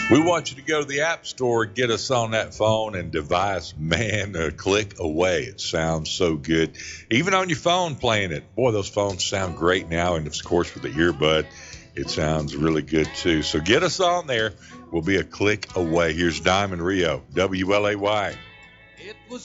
We want you to go to the App Store, get us on that phone and device, man, a click away. It sounds so good. Even on your phone playing it. Boy, those phones sound great now. And, of course, with the earbud, it sounds really good, too. So get us on there. We'll be a click away. Here's Diamond Rio, WLAY. It was